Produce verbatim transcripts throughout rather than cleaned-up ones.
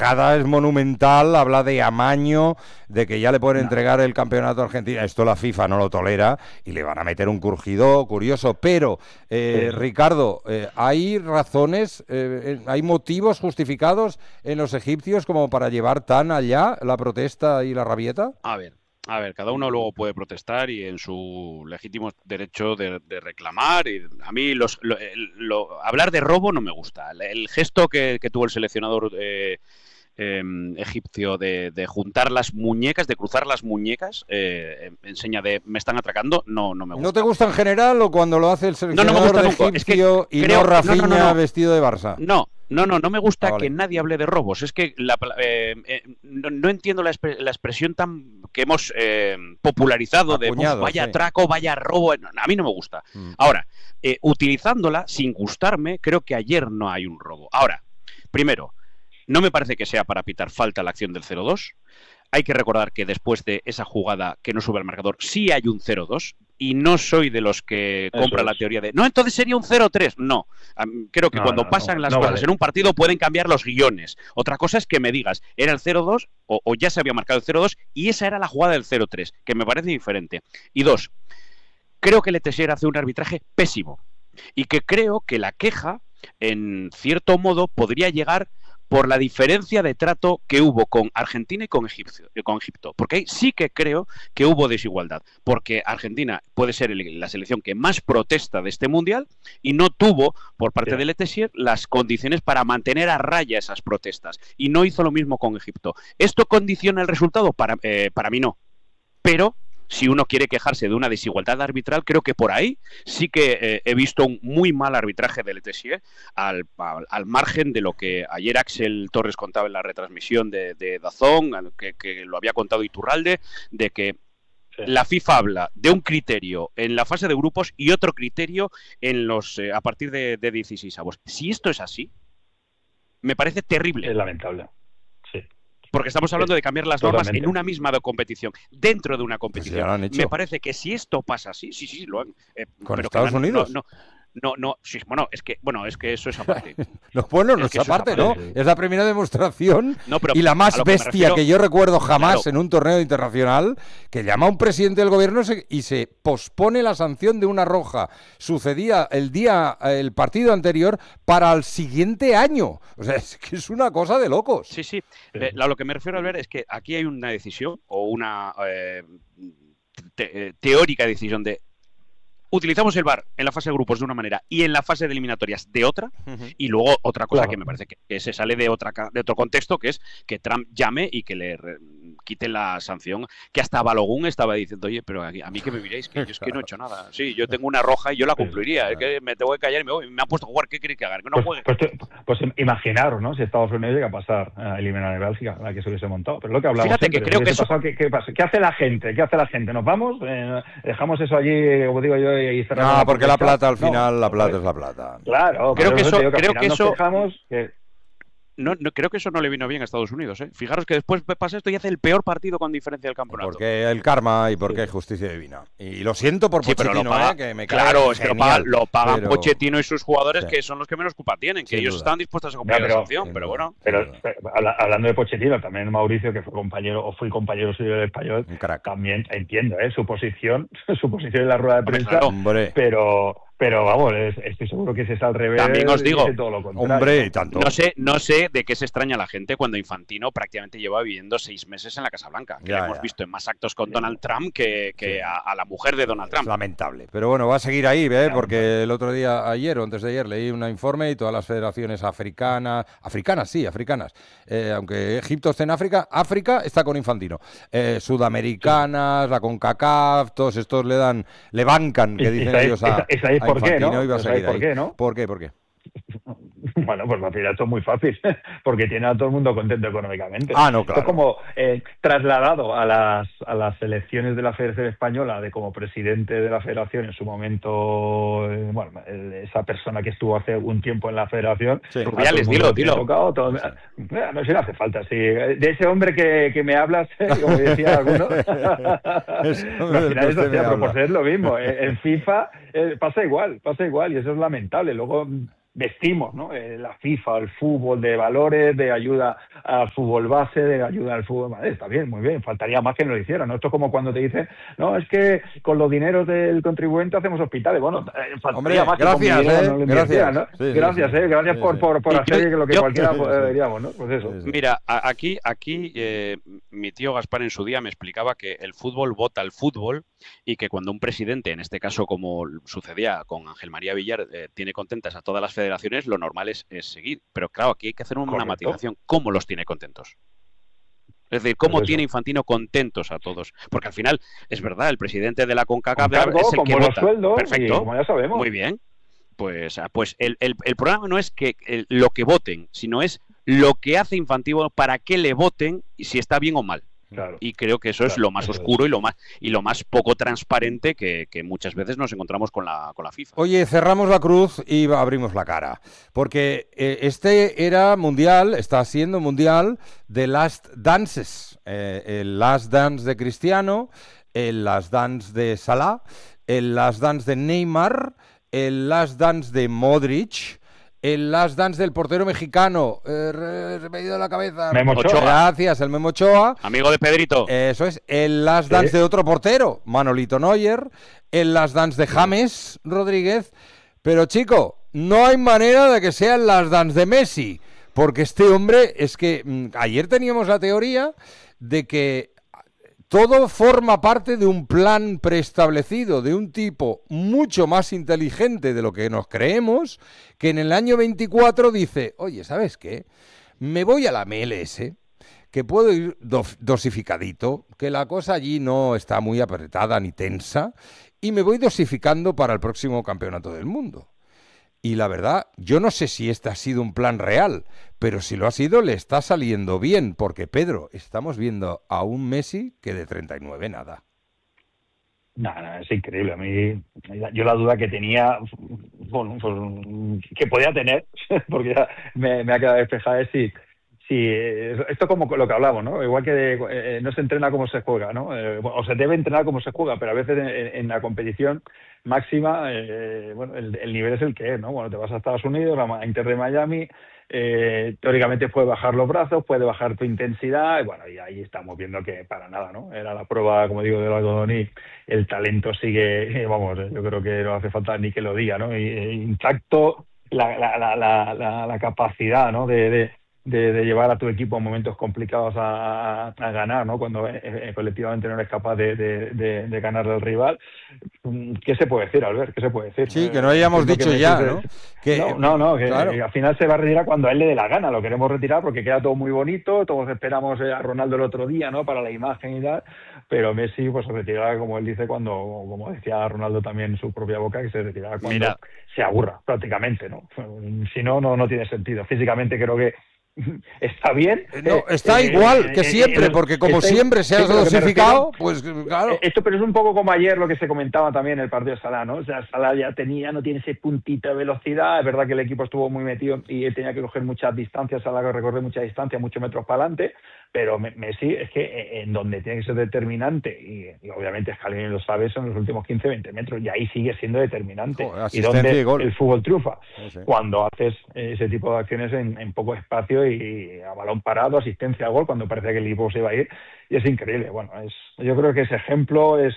bajada es monumental, habla de amaño, de que ya le pueden No. entregar el campeonato a Argentina. Esto la FIFA no lo tolera y le van a meter un curgido curioso. Pero, eh, Sí. Ricardo, eh, ¿hay razones, eh, hay motivos justificados en los egipcios como para llevar tan allá la protesta y la rabieta? A ver, a ver, cada uno luego puede protestar y en su legítimo derecho de, de reclamar. Y a mí los, lo, lo, hablar de robo no me gusta. El, el gesto que, que tuvo el seleccionador eh, eh, egipcio de, de juntar las muñecas, de cruzar las muñecas, eh, enseña de me están atracando, no, no me gusta. ¿No te gusta en general o cuando lo hace el seleccionador no, no me gusta de nunca. egipcio Es que y creo, no Rafinha no, no, no, no. vestido de Barça? No. No, no, no me gusta ah, vale. que nadie hable de robos. Es que la, eh, eh, no, no entiendo la, la expresión tan que hemos eh, popularizado Acuñado, de vaya sí. atraco, vaya robo. No, a mí no me gusta. Mm. Ahora, eh, utilizándola sin gustarme, creo que ayer no hay un robo. Ahora, primero, no me parece que sea para pitar falta la acción del cero dos. Hay que recordar que después de esa jugada que no sube al marcador, sí hay un cero dos. Y no soy de los que Eso compra es. la teoría de no, entonces sería un cero tres. No, creo que no, cuando no, pasan no, las no cosas vale. en un partido pueden cambiar los guiones. Otra cosa es que me digas, era el cero dos o, o ya se había marcado el cero dos y esa era la jugada del cero tres, que me parece diferente. Y dos, creo que Letessier hace un arbitraje pésimo y que creo que la queja, en cierto modo, podría llegar por la diferencia de trato que hubo con Argentina y con Egipto, con Egipto. Porque ahí sí que creo que hubo desigualdad. Porque Argentina puede ser el, la selección que más protesta de este Mundial y no tuvo, por parte sí. de Letessier, las condiciones para mantener a raya esas protestas. Y no hizo lo mismo con Egipto. ¿Esto condiciona el resultado? Para, eh, para mí no. Pero si uno quiere quejarse de una desigualdad arbitral, creo que por ahí sí que eh, he visto un muy mal arbitraje de Letessier al, al, al margen de lo que ayer Axel Torres contaba en la retransmisión de, de DAZN, que, que lo había contado Iturralde, de que sí. la FIFA habla de un criterio en la fase de grupos y otro criterio en los eh, a partir de, de dieciséis avos. Si esto es así, me parece terrible. Es lamentable. Sí. Porque estamos hablando de cambiar las normas Totalmente. en una misma competición, dlo de una competición. Pues sí, me parece que si esto pasa así, sí, sí, lo han. Eh, ¿Con pero Estados Unidos? No, no, no, no sí, bueno, es que, bueno, es que eso es aparte. no, bueno, no es, es aparte, ¿no? Sí. Es la primera demostración no, pero, y la más bestia que, refiero, que yo recuerdo jamás claro. en un torneo internacional, que llama a un presidente del gobierno y se pospone la sanción de una roja. Sucedía el día, el partido anterior para el siguiente año. O sea, es que es una cosa de locos. Sí, sí. Eh, a lo que me refiero al ver es que aquí hay una decisión o una eh, te, teórica decisión de utilizamos el V A R en la fase de grupos de una manera y en la fase de eliminatorias de otra, uh-huh. y luego otra cosa claro. que me parece que, que se sale de, otra, de otro contexto, que es que Trump llame y que le re, quite la sanción, que hasta Balogun estaba diciendo, oye, pero a, a mí que me miréis, que yo es que no he hecho nada. Sí, yo tengo una roja y yo la cumpliría, es que me tengo que callar y me voy, me han puesto a jugar, ¿qué queréis que haga? Que no juegue. Pues, pues, pues imaginaros, ¿no? Si Estados Unidos llega a pasar a eliminar a Bélgica, la que se hubiese montado. Pero lo que hablamos Fíjate siempre, que creo que eso... pasado, ¿qué, qué, pasa? ¿Qué hace la gente? ¿Qué hace la gente? ¿Nos vamos? Eh, ¿Dejamos eso allí, como digo yo, y cerramos? No, porque la plata al final, no, la plata es la plata. Claro, creo que eso, que creo que eso, quejamos que... no, no, creo que eso no le vino bien a Estados Unidos, ¿eh? Fijaros que después pasa esto y hace el peor partido con diferencia del campeonato. Porque el karma y porque sí. hay justicia divina. Y lo siento por sí, Pochettino, pero lo paga, ¿eh? Que me claro, es que lo pagan, lo pagan pero... Pochettino y sus jugadores, sí. que son los que menos culpa tienen, que Sin ellos duda. están dispuestos a cumplir no, la sanción, pero bueno. Pero, pero hablando de Pochettino, también Mauricio, que fue compañero o fui compañero suyo del Español, también entiendo, ¿eh? Su posición, su posición en la rueda de prensa, Hombre, pero... Pero vamos, estoy seguro que si es al revés. También os digo, todo lo hombre, tanto. No sé, no sé de qué se extraña la gente cuando Infantino prácticamente lleva viviendo seis meses en la Casa Blanca. Que ya, le hemos ya. visto en más actos con Donald Trump que, que sí. a, a la mujer de Donald Trump. Es lamentable. Pero bueno, va a seguir ahí, ¿eh? Porque el otro día, ayer o antes de ayer, leí un informe y todas las federaciones africanas, africanas sí, africanas, eh, aunque Egipto esté en África, África está con Infantino. Eh, sudamericanas, la CONCACAF, todos estos le dan, le bancan, que dicen ¿Y ellos a, ¿Es ahí a por qué, Infantino no? y va a seguir ¿Por ahí. qué, no? ¿Por qué? ¿Por qué? Bueno, pues al final esto es muy fácil, porque tiene a todo el mundo contento económicamente. Ah, no, claro. Esto es como eh, trasladado a las a las elecciones de la Federación Española, de como presidente de la Federación en su momento, eh, bueno, esa persona que estuvo hace un tiempo en la Federación. Sí. Rubiales, dilo, dilo. Tocado, todo, sí. No, no, si no hace falta, sí. De ese hombre que, que me hablas, como decía alguno, al final eso sea, pero por ser lo mismo. En FIFA eh, pasa igual, pasa igual, y eso es lamentable. Luego... vestimos, ¿no? Eh, la FIFA, el fútbol de valores, de ayuda al fútbol base, de ayuda al fútbol madre, está bien, muy bien, faltaría más que no lo hicieran, ¿no? Esto es como cuando te dicen, no, es que con los dineros del contribuyente hacemos hospitales. Bueno, eh, faltaría Hombre, más gracias, que con mi dinero eh, no lo gracias, ¿no? sí, gracias, sí, sí. eh, gracias Sí, por, sí. por, por hacer yo, lo que yo, cualquiera sí, sí, deberíamos, ¿no? Pues eso. sí, sí. Mira, a, aquí, aquí eh, mi tío Gaspar en su día me explicaba que el fútbol vota al fútbol y que cuando un presidente, en este caso como sucedía con Ángel María Villar, eh, tiene contentas a todas las federaciones, lo normal es, es seguir. Pero claro, aquí hay que hacer una Correcto. matización. ¿Cómo los tiene contentos? Es decir, ¿cómo Pues tiene Infantino contentos a todos? Porque al final, es verdad, el presidente de la CONCACAF con cargo, es el con que buenos vota. sueldos, Perfecto. y como ya sabemos. Muy bien. Pues, pues el, el, el problema no es que el, lo que voten, sino es lo que hace Infantino para que le voten y si está bien o mal. Claro. Y creo que eso Claro, es lo más eso oscuro es. y lo más y lo más poco transparente que, que muchas veces nos encontramos con la, con la FIFA. Oye, cerramos la cruz y abrimos la cara. Porque eh, este era mundial, está siendo mundial de Last Dances. Eh, el Last Dance de Cristiano, el Last Dance de Salah, el Last Dance de Neymar, el Last Dance de Modric, el Last Dance del portero mexicano, eh, se me ha ido la cabeza. Memo Ochoa. Gracias, el Memo Ochoa. Amigo de Pedrito. Eso es, el Last Dance Sí. de otro portero, Manolito Neuer, el Last Dance de James Rodríguez. Pero chico, no hay manera de que sea el Last Dance de Messi, porque este hombre, es que mm, ayer teníamos la teoría de que todo forma parte de un plan preestablecido, de un tipo mucho más inteligente de lo que nos creemos, que en el año veinticuatro dice, oye, ¿sabes qué? Me voy a la M L S, que puedo ir do- dosificadito, que la cosa allí no está muy apretada ni tensa, y me voy dosificando para el próximo campeonato del mundo. Y la verdad, yo no sé si este ha sido un plan real, pero si lo ha sido, le está saliendo bien, porque Pedro, estamos viendo a un Messi que de treinta y nueve nada. No, no, es increíble. A mí, yo la duda que tenía, bueno, pues, que podía tener, porque ya me, me ha quedado despejada, es si, si esto es como lo que hablamos, ¿no? Igual que de, eh, no se entrena como se juega, ¿no? Eh, o se debe entrenar como se juega, pero a veces en, en la competición máxima, eh, bueno, el, el nivel es el que es, ¿no? Bueno, te vas a Estados Unidos, a Inter de Miami, eh, teóricamente puedes bajar los brazos, puedes bajar tu intensidad, y bueno, y ahí estamos viendo que para nada, ¿no? Era la prueba, como digo, del algodón y el talento sigue, vamos, yo creo que no hace falta ni que lo diga, ¿no? Y, e intacto la, la, la, la, la, la capacidad, ¿no? de, de De, de llevar a tu equipo en momentos complicados a, a, a ganar, ¿no? Cuando eh, eh, colectivamente no eres capaz de, de, de, de ganar al rival. ¿Qué se puede decir, Albert? ¿Qué se puede decir? Sí, que no hayamos eh, dicho que ya, me, ¿no? Que, no, no, no, que, claro. que al final se va a retirar cuando a él le dé la gana. Lo queremos retirar porque queda todo muy bonito, todos esperamos a Ronaldo el otro día, ¿no? Para la imagen y tal, pero Messi pues se retirará, como él dice, cuando, como decía Ronaldo también en su propia boca, que se retirará cuando Mira. se aburra, prácticamente, ¿no? Si no, no, no tiene sentido. Físicamente creo que está bien. No, está eh, igual eh, que siempre, eh, porque como siempre se ha dosificado, pues claro. Esto, pero es un poco como ayer lo que se comentaba también en el partido de Salah, ¿no? O sea, Salah ya tenía, no tiene ese puntito de velocidad, es verdad que el equipo estuvo muy metido y tenía que coger muchas distancias, Salah que recorre muchas distancias, muchos metros para adelante, pero Messi es que en donde tiene que ser determinante, y, y obviamente Scaloni lo sabe, son los últimos quince a veinte metros, y ahí sigue siendo determinante. Oh, y donde y gol. el fútbol triunfa, no sé. cuando haces ese tipo de acciones en, en poco espacio y a balón parado, asistencia a gol, cuando parece que el equipo se iba a ir, y es increíble. Bueno, es, yo creo que ese ejemplo es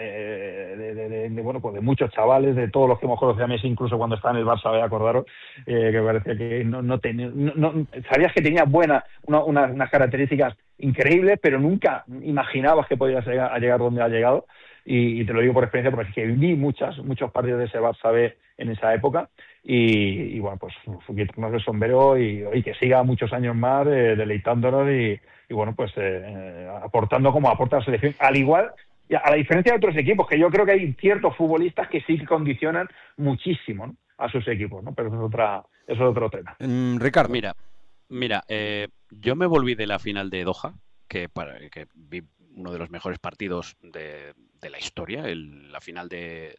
eh, de, de, de, de, bueno, pues de muchos chavales, de todos los que hemos conocido a Messi, incluso cuando estaba en el Barça, voy a acordaros, eh, que parecía que no, no tenía, no, no, sabías que tenía buena, una, una, unas características increíbles, pero nunca imaginabas que podías llegar, a llegar donde ha llegado. Y, y te lo digo por experiencia, porque es que vi muchas, muchos partidos de ese Barça B en esa época, y, y bueno, pues quitarnos el sombrero y, y que siga muchos años más eh, deleitándonos y, y bueno, pues eh, aportando como aporta la selección, al igual, a la diferencia de otros equipos, que yo creo que hay ciertos futbolistas que sí condicionan muchísimo, ¿no?, a sus equipos, ¿no? Pero eso es otra, eso es otro tema. Mm, Ricardo. Mira, mira, eh, yo me volví de la final de Doha, que para que vi uno de los mejores partidos de, de la historia, el, la final de,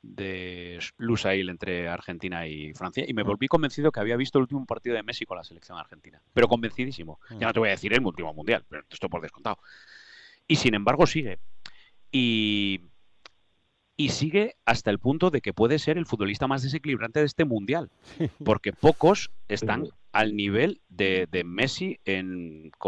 de Lusail entre Argentina y Francia, y me volví convencido que había visto el último partido de Messi con la selección argentina, pero convencidísimo. Ya no te voy a decir el último mundial, pero esto por descontado. Y sin embargo sigue. Y, y sigue hasta el punto de que puede ser el futbolista más desequilibrante de este mundial, porque pocos están al nivel de, de Messi en, con